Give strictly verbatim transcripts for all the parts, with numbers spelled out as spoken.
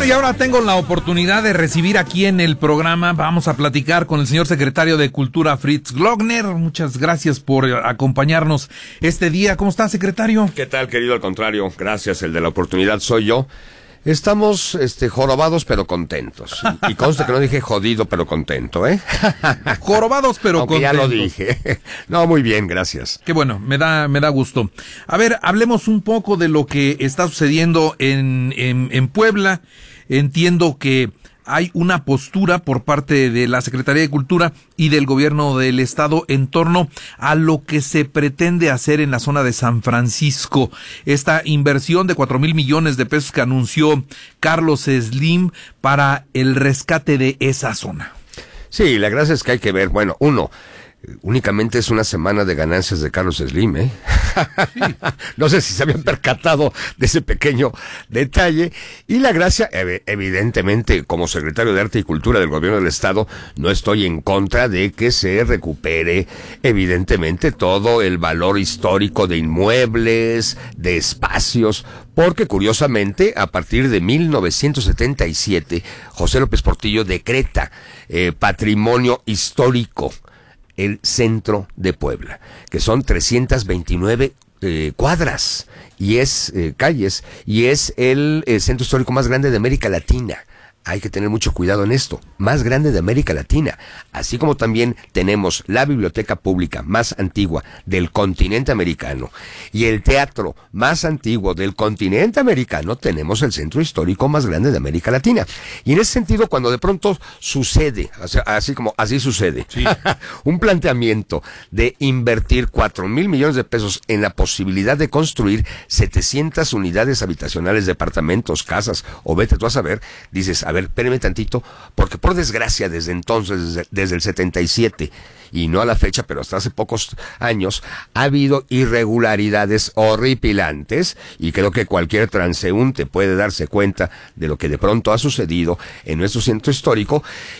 Bueno, y ahora tengo la oportunidad de recibir aquí en el programa, vamos a platicar con el señor secretario de Cultura, Fritz Glockner. Muchas gracias por acompañarnos este día. ¿Cómo está, secretario? ¿Qué tal, querido? Al contrario, gracias, el de la oportunidad soy yo. Estamos, este, jorobados pero contentos. Y, y conste que no dije jodido pero contento, ¿eh? Jorobados pero Aunque contentos. ya lo dije. No, muy bien, gracias. Qué bueno, me da, me da gusto. A ver, hablemos un poco de lo que está sucediendo en, en, en Puebla. Entiendo que hay una postura por parte de la Secretaría de Cultura y del Gobierno del Estado en torno a lo que se pretende hacer en la zona de San Francisco. Esta inversión de cuatro mil millones de pesos que anunció Carlos Slim para el rescate de esa zona. Sí, la gracia es que hay que ver, bueno, uno, únicamente es una semana de ganancias de Carlos Slim, ¿eh? Sí. No sé si se habían percatado de ese pequeño detalle. Y la gracia, ev- evidentemente, como secretario de Arte y Cultura del Gobierno del Estado, no estoy en contra de que se recupere, evidentemente, todo el valor histórico de inmuebles, de espacios, porque curiosamente, a partir de mil novecientos setenta y siete, José López Portillo decreta eh, patrimonio histórico el centro de Puebla, que son trescientas veintinueve eh, cuadras y es eh, calles, y es el eh, centro histórico más grande de América Latina. Hay que tener mucho cuidado en esto, más grande de América Latina, así como también tenemos la biblioteca pública más antigua del continente americano y el teatro más antiguo del continente americano. Tenemos el centro histórico más grande de América Latina. Y en ese sentido, cuando de pronto sucede, así, así como así sucede, sí. un planteamiento de invertir cuatro mil millones de pesos en la posibilidad de construir setecientas unidades habitacionales, departamentos, casas, o vete tú a saber, dices, a ver, espéreme tantito, porque por desgracia desde entonces, desde, desde el setenta y siete, y no a la fecha, pero hasta hace pocos años, ha habido irregularidades horripilantes, y creo que cualquier transeúnte puede darse cuenta de lo que de pronto ha sucedido en nuestro centro histórico,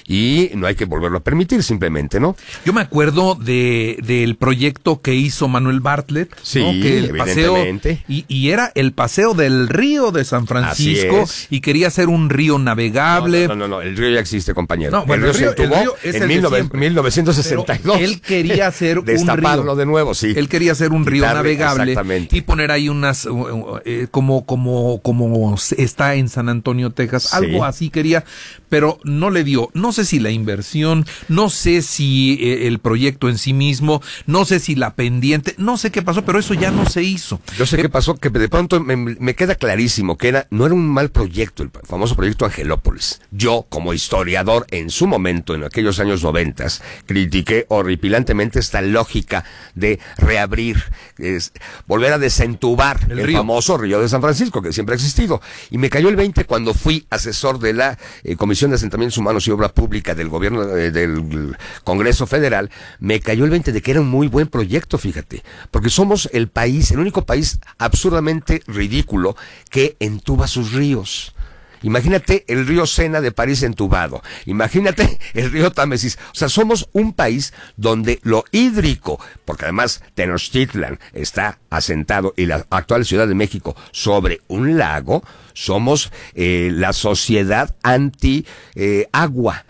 y no hay que volverlo a permitir simplemente, ¿no? Yo me acuerdo de del proyecto que hizo Manuel Bartlett, sí, ¿no? Que el evidentemente. Paseo, y, y era el paseo del río de San Francisco, y quería ser un río navegable. No, no, no, no, el río ya existe, compañero. No, bueno, el río, el río se río es en el mil novecientos sesenta y dos. Él quería hacer un destaparlo río de nuevo, sí. Él quería hacer un río Quitarle, navegable y poner ahí unas uh, eh, como como como está en San Antonio, Texas, sí. Algo así quería, pero no le dio. No sé si la inversión, no sé si eh, el proyecto en sí mismo, no sé si la pendiente, no sé qué pasó, pero eso ya no se hizo. Yo sé eh, qué pasó, que de pronto me, me queda clarísimo que era no era un mal proyecto, el famoso proyecto Angelópolis. Yo, como historiador, en su momento, en aquellos años noventas, critiqué horripilantemente esta lógica de reabrir, es, volver a desentubar el, el famoso río de San Francisco, que siempre ha existido. Y me cayó el veinte cuando fui asesor de la eh, Comisión de Asentamientos Humanos y Obra Pública del gobierno eh, del Congreso Federal. Me cayó el veinte de que era un muy buen proyecto, fíjate, porque somos el país, el único país absurdamente ridículo que entuba sus ríos. Imagínate el río Sena de París entubado. Imagínate el río Támesis. O sea, somos un país donde lo hídrico, porque además Tenochtitlan está asentado y la actual Ciudad de México sobre un lago, somos eh, la sociedad anti eh, agua.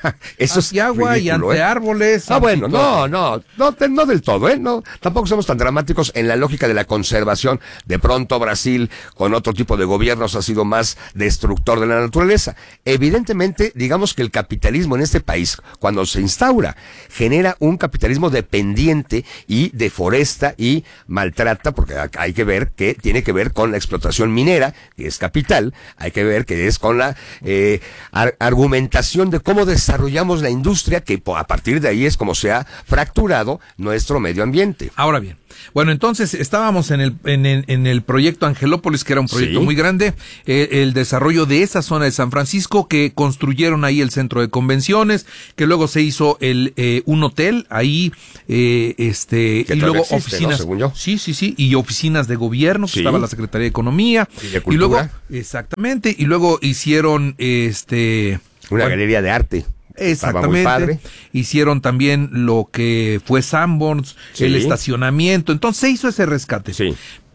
Eso anti es agua ridículo, y anti ¿eh? árboles. Ah, bueno, no, no, no, no del todo, ¿eh? No, tampoco somos tan dramáticos en la lógica de la conservación. De pronto Brasil, con otro tipo de gobiernos, ha sido más destructor de la naturaleza. Evidentemente, digamos que el capitalismo en este país, cuando se instaura, genera un capitalismo dependiente y deforesta y maltrata, porque hay que ver que tiene que ver con la explotación minera, que es capital, hay que ver que es con la eh, ar- argumentación de cómo desarrollamos la industria, que a partir de ahí es como se ha fracturado nuestro medio ambiente. Ahora bien, bueno, entonces estábamos en el en el, en el proyecto Angelópolis, que era un proyecto sí. muy grande, eh, el desarrollo de esa zona de San Francisco, que construyeron ahí el centro de convenciones, que luego se hizo el eh, un hotel ahí, eh, este que y luego existe, oficinas, ¿no? Según yo. sí, sí, sí, y oficinas de gobierno, que sí. estaba la Secretaría de Economía, y, de y luego exactamente, y luego hicieron este una bueno, galería de arte. Exactamente. Hicieron también lo que fue Sanborns, sí. el estacionamiento. Entonces se hizo ese rescate. Sí.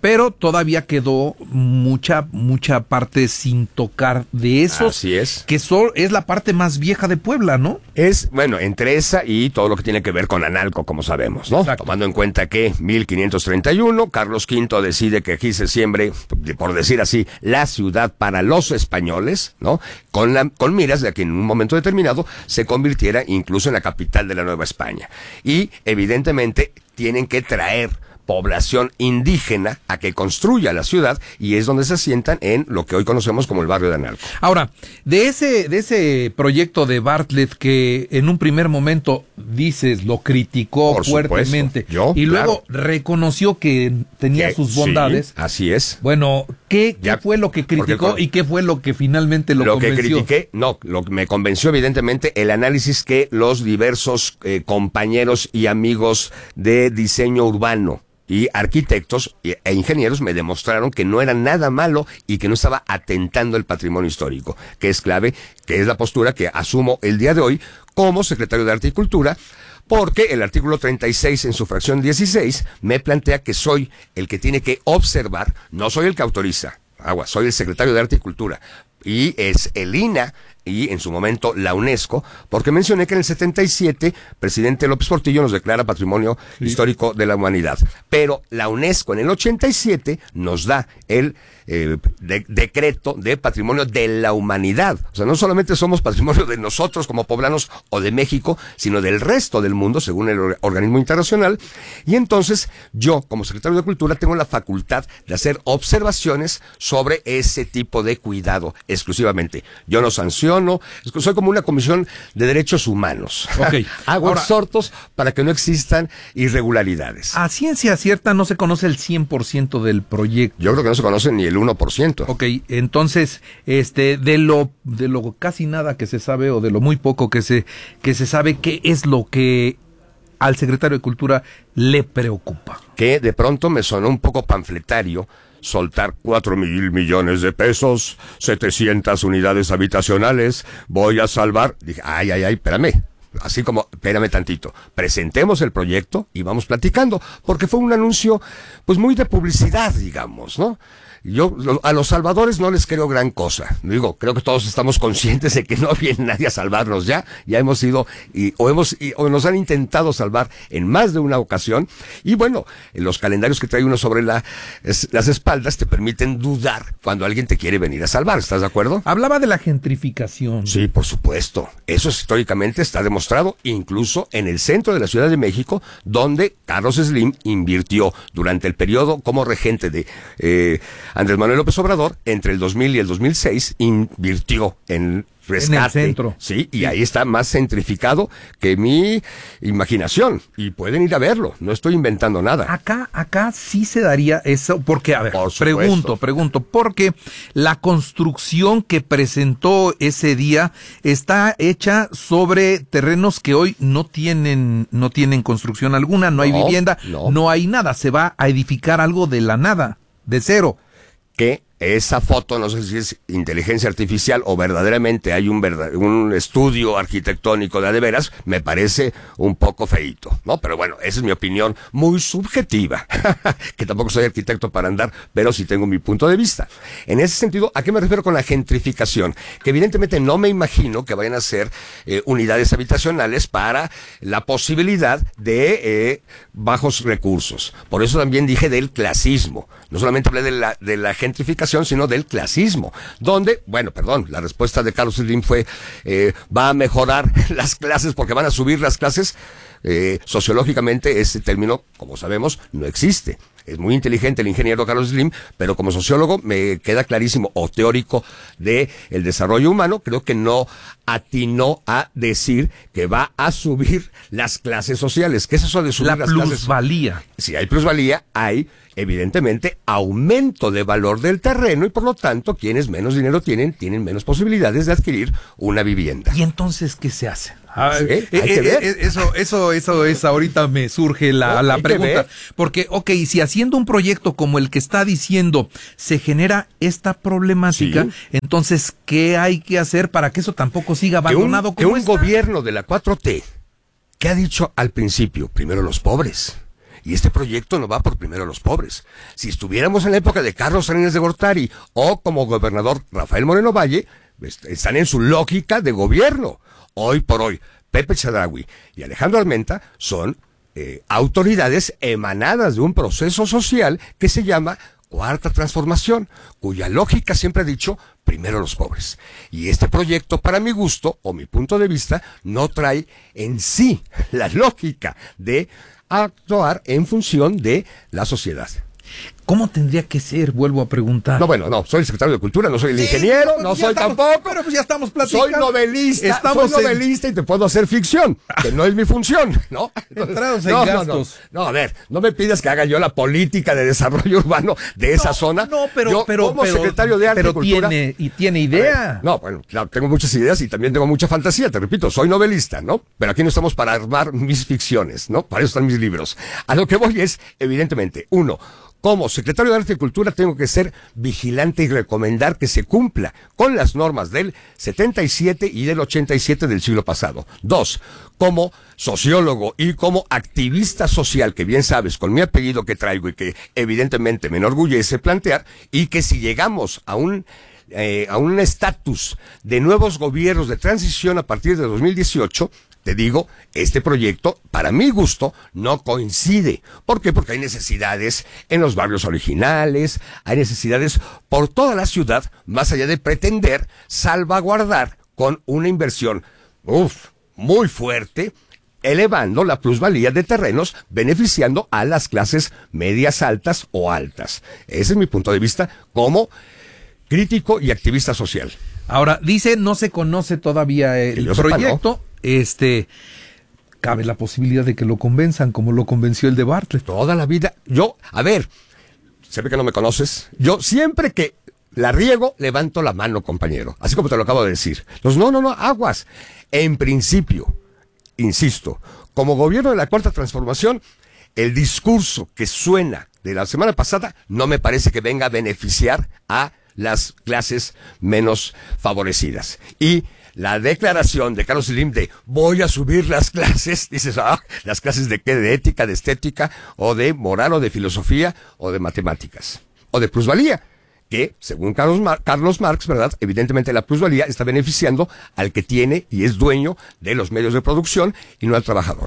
pero todavía quedó mucha, mucha parte sin tocar de esos. Así es. Que so, es la parte más vieja de Puebla, ¿no? Es, bueno, entre esa y todo lo que tiene que ver con Analco, como sabemos, ¿no? Exacto. Tomando en cuenta que mil quinientos treinta y uno, Carlos quinto decide que aquí se siembre, por decir así, la ciudad para los españoles, ¿no? Con, la, con miras de que en un momento determinado se convirtiera incluso en la capital de la Nueva España. Y, evidentemente, tienen que traer población indígena a que construya la ciudad, y es donde se asientan en lo que hoy conocemos como el barrio de Analco. Ahora, de ese, de ese proyecto de Bartlett que en un primer momento dices lo criticó Por fuertemente supuesto. Yo, y luego claro. reconoció que tenía Que, sus bondades. Sí, así es. Bueno, ¿qué, Ya, ¿qué fue lo que criticó porque, y qué fue lo que finalmente lo, lo convenció? Lo que critiqué, no, lo que me convenció evidentemente el análisis que los diversos eh, compañeros y amigos de diseño urbano y arquitectos e ingenieros me demostraron que no era nada malo y que no estaba atentando el patrimonio histórico, que es clave, que es la postura que asumo el día de hoy como secretario de Arte y Cultura, porque el artículo treinta y seis en su fracción dieciséis me plantea que soy el que tiene que observar, no soy el que autoriza, agua, soy el secretario de Arte y Cultura, y es el I N A y en su momento la UNESCO, porque mencioné que en el setenta y siete, presidente López Portillo nos declara Patrimonio sí. Histórico de la Humanidad, pero la UNESCO en el ochenta y siete nos da el eh, de, decreto de Patrimonio de la Humanidad. O sea, no solamente somos patrimonio de nosotros como poblanos o de México, sino del resto del mundo, según el organismo internacional, y entonces yo, como secretario de Cultura, tengo la facultad de hacer observaciones sobre ese tipo de cuidado exclusivamente. Yo no sanciono, no, soy como una comisión de derechos humanos. Okay. Hago Ahora, exhortos para que no existan irregularidades. A ciencia cierta no se conoce el cien por ciento del proyecto. Yo creo que no se conoce ni el uno por ciento. Ok, entonces, este, de lo, de lo casi nada que se sabe, o de lo muy poco que se, que se sabe, ¿qué es lo que al secretario de Cultura le preocupa? Que de pronto me sonó un poco panfletario soltar cuatro mil millones de pesos, setecientas unidades habitacionales, voy a salvar. Dije, ay, ay, ay, espérame. Así como, espérame tantito, presentemos el proyecto y vamos platicando, porque fue un anuncio, pues muy de publicidad, digamos, ¿no? Yo a los salvadores no les creo gran cosa. Digo, creo que todos estamos conscientes de que no viene nadie a salvarnos ya. Ya hemos ido y, o hemos y, o nos han intentado salvar en más de una ocasión. Y bueno, los calendarios que trae uno sobre la, es, las espaldas te permiten dudar cuando alguien te quiere venir a salvar. ¿Estás de acuerdo? Hablaba de la gentrificación. Sí, por supuesto. Eso históricamente está demostrado, incluso en el centro de la Ciudad de México, donde Carlos Slim invirtió durante el periodo como regente de eh, Andrés Manuel López Obrador, entre el dos mil y el dos mil seis, invirtió en rescate. En el centro. Sí, y ahí está más centrificado que mi imaginación. Y pueden ir a verlo, no estoy inventando nada. Acá, acá sí se daría eso, porque, a ver, Por pregunto, pregunto, porque la construcción que presentó ese día está hecha sobre terrenos que hoy no tienen, no tienen construcción alguna, no, no hay vivienda, no. no hay nada, se va a edificar algo de la nada, de cero. Que esa foto, no sé si es inteligencia artificial o verdaderamente hay un verdad, un estudio arquitectónico de a de veras, me parece un poco feíto, ¿no? Pero bueno, esa es mi opinión muy subjetiva, que tampoco soy arquitecto para andar, pero sí tengo mi punto de vista. En ese sentido, ¿a qué me refiero con la gentrificación? Que evidentemente no me imagino que vayan a ser eh, unidades habitacionales para la posibilidad de eh, bajos recursos. Por eso también dije del clasismo. No solamente hablé de la, de la gentrificación, sino del clasismo, donde, bueno, perdón, la respuesta de Carlos Slim fue, eh, va a mejorar las clases porque van a subir las clases. Eh, sociológicamente ese término, como sabemos, no existe. Es muy inteligente el ingeniero Carlos Slim, pero como sociólogo me queda clarísimo, o teórico de el desarrollo humano, creo que no atinó a decir que va a subir las clases sociales. ¿Qué es eso de subir la las clases? La plusvalía. Si hay plusvalía, hay evidentemente aumento de valor del terreno y por lo tanto quienes menos dinero tienen, tienen menos posibilidades de adquirir una vivienda. ¿Y entonces qué se hace? Ah, sí, eh, hay eh, que ver. Eh, eso, eso, eso es, ahorita me surge la, no, la pregunta. Porque, ok, si haciendo un proyecto como el que está diciendo se genera esta problemática, sí. Entonces, ¿qué hay que hacer para que eso tampoco siga abandonado que un, como que un está? Gobierno de la cuatro T, que ha dicho al principio, primero los pobres, Y este proyecto no va por primero los pobres. Si estuviéramos en la época de Carlos Salinas de Gortari o como gobernador Rafael Moreno Valle, están en su lógica de gobierno. Hoy por hoy, Pepe Chedraui y Alejandro Armenta son eh, autoridades emanadas de un proceso social que se llama Cuarta Transformación, cuya lógica siempre ha dicho primero los pobres. Y este proyecto, para mi gusto o mi punto de vista, no trae en sí la lógica de actuar en función de la sociedad. ¿Cómo tendría que ser? Vuelvo a preguntar. No, bueno, no, soy el secretario de Cultura, no soy el sí, ingeniero, no, no soy estamos, tampoco. Pero pues ya estamos platicando. Soy novelista, estamos soy novelista en... y te puedo hacer ficción, que no es mi función, ¿no? Entrados en no, gastos. No, no, no, a ver, no me pidas que haga yo la política de desarrollo urbano de esa no, zona. No, pero, yo, pero, como pero, secretario de Arte pero y Cultura. Tiene, y tiene idea. Ver, no, bueno, claro, tengo muchas ideas y también tengo mucha fantasía, te repito, soy novelista, ¿no? Pero aquí no estamos para armar mis ficciones, ¿no? Para eso están mis libros. A lo que voy es, evidentemente, uno, como secretario de Arte y Cultura tengo que ser vigilante y recomendar que se cumpla con las normas del setenta y siete y del ochenta y siete del siglo pasado. Dos, como sociólogo y como activista social, que bien sabes, con mi apellido que traigo y que evidentemente me enorgullece plantear, y que si llegamos a un eh, a un estatus de nuevos gobiernos de transición a partir de dos mil dieciocho, te digo, este proyecto, para mi gusto, no coincide. ¿Por qué? Porque hay necesidades en los barrios originales, hay necesidades por toda la ciudad, más allá de pretender salvaguardar con una inversión, uf, muy fuerte, elevando la plusvalía de terrenos, beneficiando a las clases medias altas o altas. Ese es mi punto de vista como crítico y activista social. Ahora, dice, no se conoce todavía el proyecto. Sepa, ¿no? Este, cabe la posibilidad de que lo convenzan, como lo convenció el de Bartlett. Toda la vida, yo, a ver, se ve que no me conoces, yo siempre que la riego, levanto la mano, compañero, así como te lo acabo de decir. Entonces, no, no, no, aguas. En principio, insisto, como gobierno de la Cuarta Transformación, el discurso que suena de la semana pasada no me parece que venga a beneficiar a las clases menos favorecidas. Y la declaración de Carlos Slim de voy a subir las clases, dices, ah, ¿las clases de qué? ¿De ética, de estética, o de moral, o de filosofía, o de matemáticas, o de plusvalía? Que, según Carlos, Mar- Carlos Marx, ¿verdad? Evidentemente la plusvalía está beneficiando al que tiene y es dueño de los medios de producción y no al trabajador.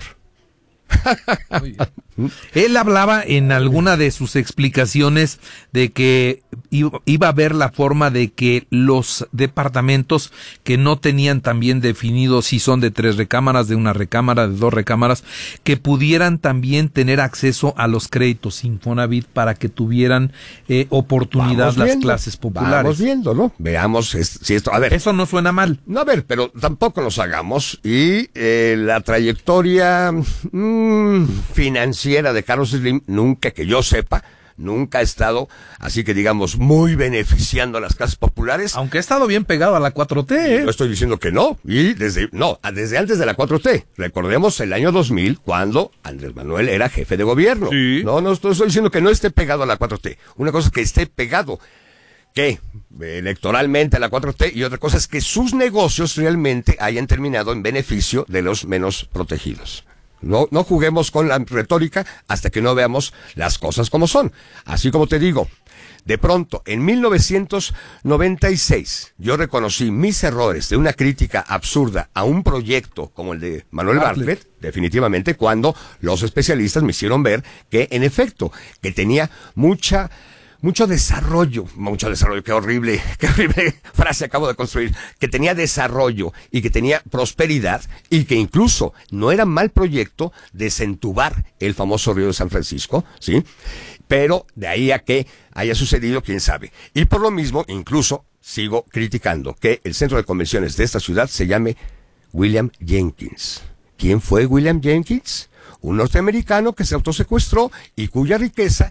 Él hablaba en alguna de sus explicaciones de que iba a haber la forma de que los departamentos que no tenían también definido si son de tres recámaras, de una recámara, de dos recámaras, que pudieran también tener acceso a los créditos Infonavit para que tuvieran eh, oportunidad Vamos las viendo, clases populares. Vamos viendo, ¿no? Veamos es, si esto, a ver. Eso no suena mal. No, a ver, pero tampoco nos hagamos. Y eh, la trayectoria mmm, financiera de Carlos Slim, nunca que yo sepa, nunca ha estado, así que digamos, muy beneficiando a las clases populares. Aunque ha estado bien pegado a la cuatro T, ¿eh? No estoy diciendo que no, y desde, no, desde antes de la cuatro T. Recordemos el año dos mil, cuando Andrés Manuel era jefe de gobierno. Sí. No, no estoy, estoy diciendo que no esté pegado a la cuatro T. Una cosa es que esté pegado, ¿qué? Electoralmente a la cuatro T, y otra cosa es que sus negocios realmente hayan terminado en beneficio de los menos protegidos. No, no juguemos con la retórica hasta que no veamos las cosas como son. Así como te digo, de pronto, en mil novecientos noventa y seis, yo reconocí mis errores de una crítica absurda a un proyecto como el de Manuel Bartlett, Bartlett definitivamente, cuando los especialistas me hicieron ver que, en efecto, que tenía mucha... Mucho desarrollo, mucho desarrollo, qué horrible, qué horrible frase acabo de construir, que tenía desarrollo y que tenía prosperidad y que incluso no era mal proyecto desentubar el famoso río de San Francisco, ¿sí? Pero de ahí a que haya sucedido, quién sabe. Y por lo mismo, incluso, sigo criticando que el centro de convenciones de esta ciudad se llame William Jenkins. ¿Quién fue William Jenkins? Un norteamericano que se autosecuestró y cuya riqueza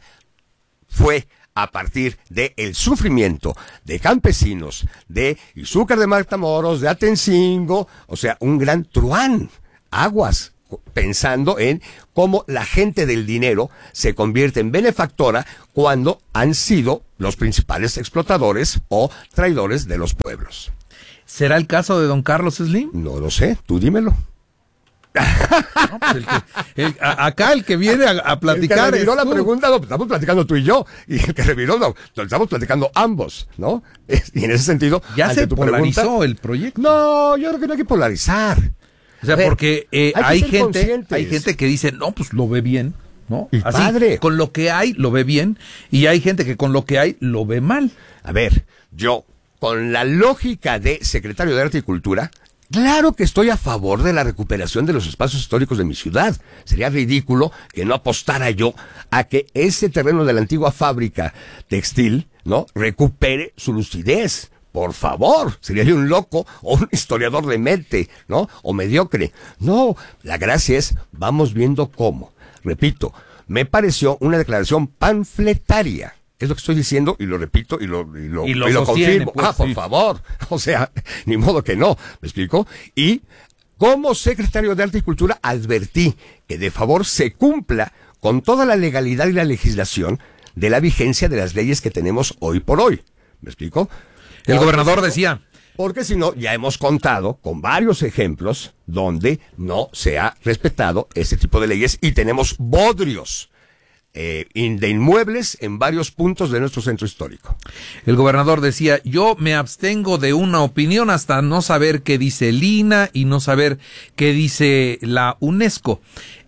fue a partir del sufrimiento de campesinos, de Izúcar de Matamoros, de Atencingo, o sea, un gran truán, aguas, pensando en cómo la gente del dinero se convierte en benefactora cuando han sido los principales explotadores o traidores de los pueblos. ¿Será el caso de don Carlos Slim? No lo sé, tú dímelo. No, pues el que, el, a, acá el que viene a, a platicar. El que reviró es la tú. pregunta, no, estamos platicando tú y yo. Y el que reviró, no, estamos platicando ambos, ¿no? Y en ese sentido. Ya se tu polarizó pregunta, el proyecto. No, yo creo que no hay que polarizar. O sea, ver, porque eh, hay, hay que ser gente, conscientes. hay gente que dice, no, pues lo ve bien, ¿no? Y Así, padre. con lo que hay lo ve bien, y hay gente que con lo que hay lo ve mal. A ver, yo, con la lógica de secretario de Arte y Cultura, claro que estoy a favor de la recuperación de los espacios históricos de mi ciudad. Sería ridículo que no apostara yo a que ese terreno de la antigua fábrica textil, ¿no?, recupere su lucidez. Por favor, sería yo un loco o un historiador de mente, ¿no? O mediocre. No, la gracia es, vamos viendo cómo. Repito, me pareció una declaración panfletaria. Es lo que estoy diciendo y lo repito y lo, y lo, Y lo y lo sostiene, confirmo. pues, ah, por sí. favor. O sea, ni modo que no. ¿Me explico? Y como secretario de Arte y Cultura advertí que de favor se cumpla con toda la legalidad y la legislación de la vigencia de las leyes que tenemos hoy por hoy. ¿Me explico? El Porque gobernador si no- decía, Porque si no, ya hemos contado con varios ejemplos donde no se ha respetado este tipo de leyes y tenemos bodrios eh, in- de inmuebles en varios puntos de nuestro centro histórico. el gobernador decía, yo me abstengo de una opinión hasta no saber qué dice el I N A y no saber qué dice la UNESCO.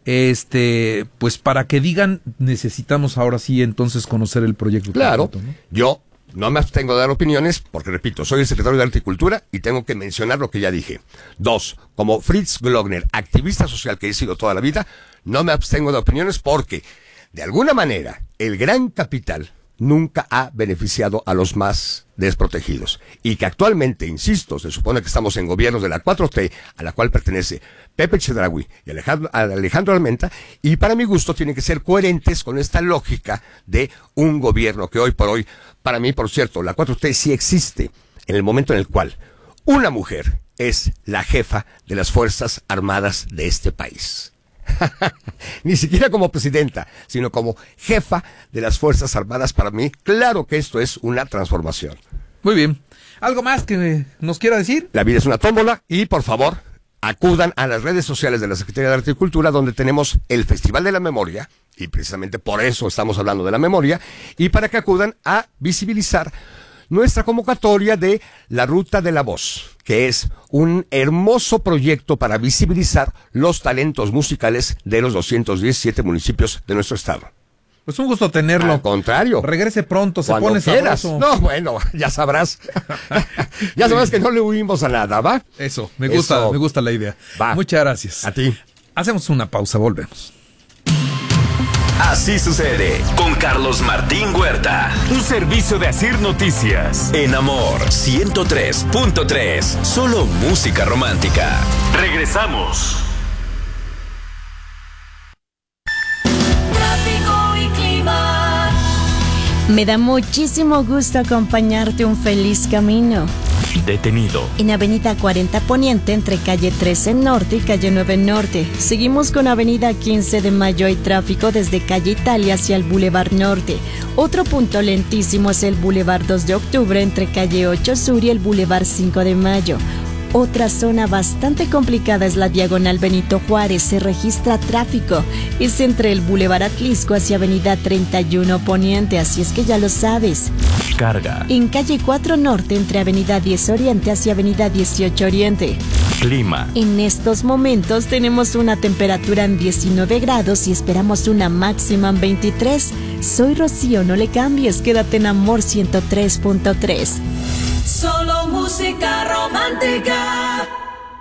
Este, pues para que digan, necesitamos ahora sí entonces conocer el proyecto. Claro, completo, ¿no? yo no me abstengo de dar opiniones porque, repito, soy el secretario de Arte y Cultura y tengo que mencionar lo que ya dije. Dos, como Fritz Glockner, activista social que he sido toda la vida, no me abstengo de opiniones porque, de alguna manera, el gran capital nunca ha beneficiado a los más desprotegidos. Y que actualmente, insisto, se supone que estamos en gobiernos de la cuatro T, a la cual pertenece Pepe Chedraui y Alejandro, Alejandro Armenta, y para mi gusto tienen que ser coherentes con esta lógica de un gobierno que hoy por hoy, para mí, por cierto, la cuatro T sí existe en el momento en el cual una mujer es la jefa de las Fuerzas Armadas de este país. Ni siquiera como presidenta, sino como jefa de las Fuerzas Armadas. Para mí, claro que esto es una transformación. Muy bien. ¿Algo más que nos quiera decir? La vida es una tómbola y, por favor, acudan a las redes sociales de la Secretaría de Arte y Cultura, donde tenemos el Festival de la Memoria, y precisamente por eso estamos hablando de la memoria, y para que acudan a visibilizar nuestra convocatoria de la Ruta de la Voz, que es un hermoso proyecto para visibilizar los talentos musicales de los doscientos diecisiete municipios de nuestro estado. Pues un gusto tenerlo. Al contrario. Regrese pronto, se Cuando pone quieras. sabroso. No, bueno, ya sabrás. Ya sabrás que no le huimos a nada, ¿va? Eso, me gusta, Eso. me gusta la idea. Va. Muchas gracias. A ti. Hacemos una pausa, volvemos. Así sucede con Carlos Martín Huerta. Un servicio de Asir Noticias. En Amor ciento tres punto tres. Solo música romántica. Regresamos. Tráfico y clima. Me da muchísimo gusto acompañarte. Un feliz camino. Detenido. En Avenida cuarenta Poniente, entre calle trece Norte y calle nueve Norte. Seguimos con Avenida quince de Mayo. Hay tráfico desde calle Italia hacia el Boulevard Norte. Otro punto lentísimo es el Boulevard dos de Octubre, entre calle ocho Sur y el Boulevard cinco de Mayo. Otra zona bastante complicada es la diagonal Benito Juárez. Se registra tráfico. Es entre el Boulevard Atlisco hacia Avenida treinta y uno Poniente, así es que ya lo sabes. Carga. En calle cuatro Norte, entre Avenida diez Oriente hacia Avenida dieciocho Oriente. Clima. En estos momentos tenemos una temperatura en diecinueve grados y esperamos una máxima en veintitrés. Soy Rocío, no le cambies, quédate en Amor ciento tres punto tres. Solo música romántica.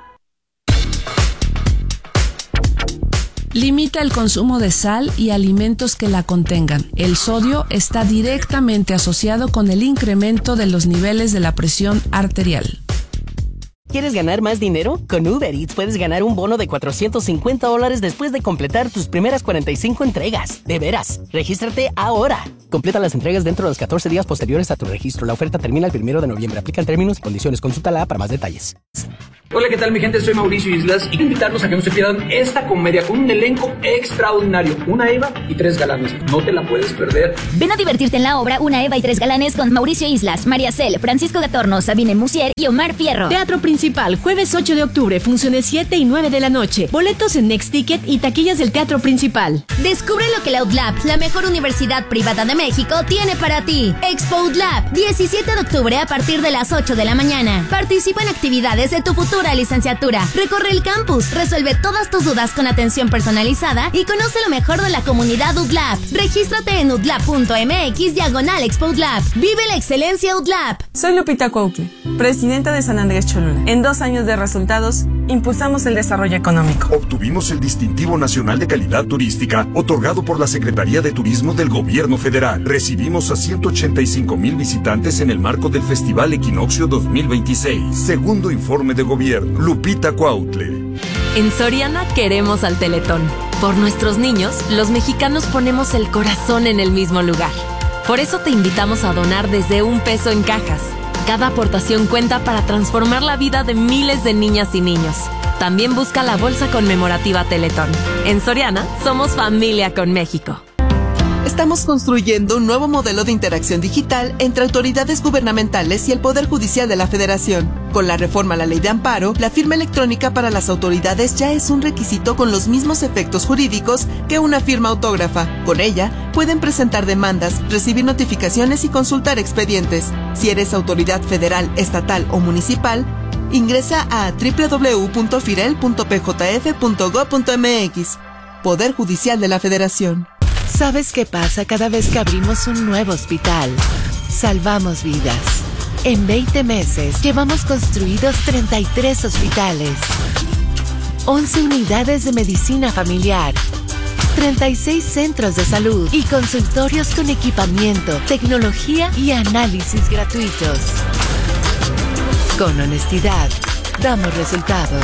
Limita el consumo de sal y alimentos que la contengan. El sodio está directamente asociado con el incremento de los niveles de la presión arterial. ¿Quieres ganar más dinero? Con Uber Eats puedes ganar un bono de cuatrocientos cincuenta dólares después de completar tus primeras cuarenta y cinco entregas. De veras, regístrate ahora. Completa las entregas dentro de los catorce días posteriores a tu registro. La oferta termina el primero de noviembre. Aplican términos y condiciones. Consulta la app para más detalles. Hola, ¿qué tal mi gente? Soy Mauricio Islas y quiero invitarlos a que no se pierdan esta comedia con un elenco extraordinario. Una Eva y tres galanes. No te la puedes perder. Ven a divertirte en la obra Una Eva y tres galanes con Mauricio Islas, María Cel, Francisco Gatorno, Sabine Musier y Omar Fierro. Teatro Principal, jueves ocho de octubre, funciones siete y nueve de la noche. Boletos en Next Ticket y taquillas del Teatro Principal. Descubre lo que la U D L A B, la mejor universidad privada de México, tiene para ti. Expo U D L A B, diecisiete de octubre a partir de las ocho de la mañana. Participa en actividades de tu futura licenciatura. Recorre el campus, resuelve todas tus dudas con atención personalizada y conoce lo mejor de la comunidad U D L A B. Regístrate en udlab punto mx diagonal Expo U D L A B. Vive la excelencia U D L A B. Soy Lupita Cuauqui, presidenta de San Andrés Cholula. En dos años de resultados, impulsamos el desarrollo económico. Obtuvimos el Distintivo Nacional de Calidad Turística, otorgado por la Secretaría de Turismo del Gobierno Federal. Recibimos a ciento ochenta y cinco mil visitantes en el marco del Festival Equinoccio dos mil veintiséis. Segundo informe de gobierno. Lupita Cuautle. En Soriana queremos al Teletón. Por nuestros niños, los mexicanos ponemos el corazón en el mismo lugar. Por eso te invitamos a donar desde un peso en cajas. Cada aportación cuenta para transformar la vida de miles de niñas y niños. También busca la bolsa conmemorativa Teletón. En Soriana, somos familia con México. Estamos construyendo un nuevo modelo de interacción digital entre autoridades gubernamentales y el Poder Judicial de la Federación. Con la reforma a la Ley de Amparo, la firma electrónica para las autoridades ya es un requisito con los mismos efectos jurídicos que una firma autógrafa. Con ella, pueden presentar demandas, recibir notificaciones y consultar expedientes. Si eres autoridad federal, estatal o municipal, ingresa a doble u doble u doble u punto firel punto p j f punto gob punto m x. Poder Judicial de la Federación. ¿Sabes qué pasa cada vez que abrimos un nuevo hospital? Salvamos vidas. En veinte meses llevamos construidos treinta y tres hospitales, once unidades de medicina familiar, treinta y seis centros de salud y consultorios con equipamiento, tecnología y análisis gratuitos. Con honestidad, damos resultados.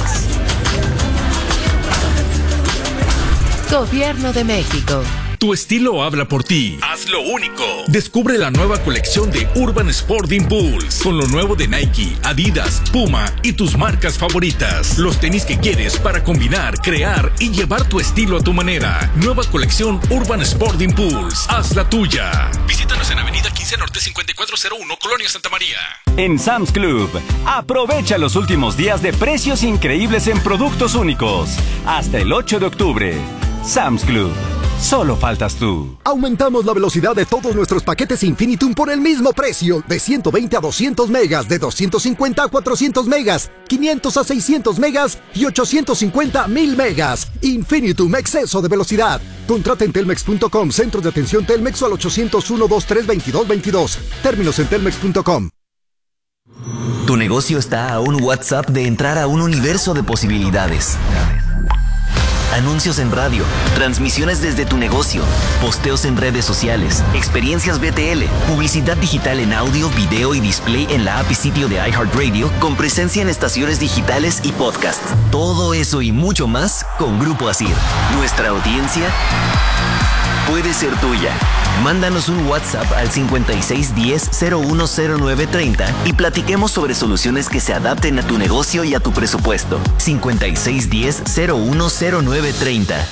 Gobierno de México. Tu estilo habla por ti. Haz lo único. Descubre la nueva colección de Urban Sport Impulse con lo nuevo de Nike, Adidas, Puma y tus marcas favoritas. Los tenis que quieres para combinar, crear y llevar tu estilo a tu manera. Nueva colección Urban Sport Impulse. Haz la tuya. Visítanos en Avenida quince Norte cincuenta y cuatro cero uno, Colonia Santa María. En Sam's Club, aprovecha los últimos días de precios increíbles en productos únicos. Hasta el ocho de octubre. Sam's Club. Solo faltas tú. Aumentamos la velocidad de todos nuestros paquetes Infinitum por el mismo precio. De ciento veinte a doscientos megas, de doscientos cincuenta a cuatrocientos megas, quinientos a seiscientos megas y ochocientos cincuenta a mil megas. Infinitum, exceso de velocidad. Contrata en telmex punto com, centros de atención Telmex o al ochocientos uno, veintitrés, veintidós veintidós. Términos en telmex punto com. Tu negocio está a un WhatsApp de entrar a un universo de posibilidades. Anuncios en radio, transmisiones desde tu negocio, posteos en redes sociales, experiencias B T L, publicidad digital en audio, video y display en la app y sitio de iHeartRadio, con presencia en estaciones digitales y podcasts. Todo eso y mucho más con Grupo Asir. Nuestra audiencia puede ser tuya. Mándanos un WhatsApp al cincuenta y seis diez, cero uno cero nueve treinta y platiquemos sobre soluciones que se adapten a tu negocio y a tu presupuesto. cincuenta y seis diez, cero uno cero nueve treinta.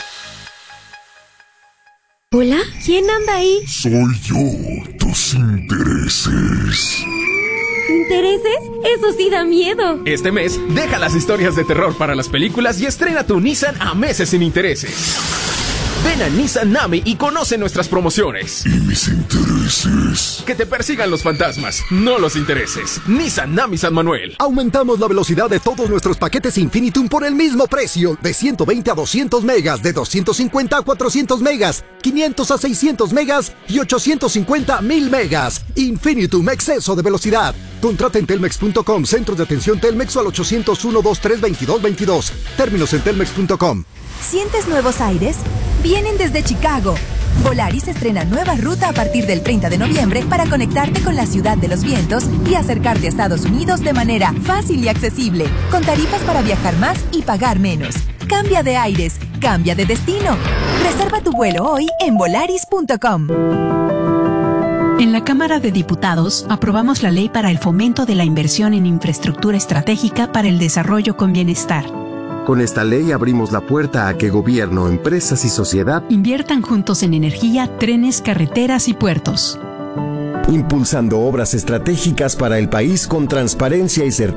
¿Hola? ¿Quién anda ahí? Soy yo, tus intereses. ¿Intereses? Eso sí da miedo. Este mes, deja las historias de terror para las películas y estrena tu Nissan a meses sin intereses. Ven a Nissan Nami y conoce nuestras promociones. ¿Y mis intereses? Que te persigan los fantasmas, no los intereses. Nissan Nami San Manuel. Aumentamos la velocidad de todos nuestros paquetes Infinitum por el mismo precio. De ciento veinte a doscientos megas, de doscientos cincuenta a cuatrocientos megas, quinientos a seiscientos megas y ochocientos cincuenta a mil megas. Infinitum, exceso de velocidad. Contrata en telmex punto com, centros de atención Telmex o al ochocientos uno, veintitrés, veintidós veintidós. Términos en telmex punto com. ¿Sientes nuevos aires? Vienen desde Chicago. Volaris estrena nueva ruta a partir del treinta de noviembre para conectarte con la ciudad de los vientos y acercarte a Estados Unidos de manera fácil y accesible, con tarifas para viajar más y pagar menos. Cambia de aires, cambia de destino. Reserva tu vuelo hoy en volaris punto com. En la Cámara de Diputados aprobamos la ley para el fomento de la inversión en infraestructura estratégica para el desarrollo con bienestar. Con esta ley abrimos la puerta a que gobierno, empresas y sociedad inviertan juntos en energía, trenes, carreteras y puertos. Impulsando obras estratégicas para el país con transparencia y certeza.